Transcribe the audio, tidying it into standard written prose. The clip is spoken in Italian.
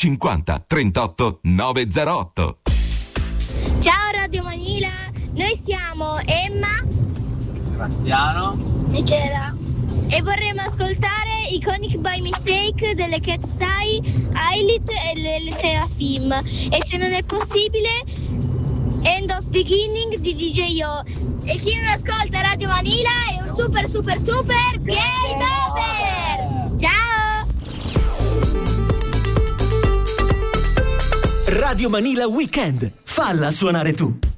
50 38 908. Ciao Radio Manila, noi siamo Emma, Graziano, Michela e vorremmo ascoltare Iconic by Mistake delle Cat Style, Ailit e le Serafim, e se non è possibile End of Beginning di DJ O. E chi non ascolta Radio Manila è un super game over. Ciao. Radio Manila Weekend, falla suonare tu.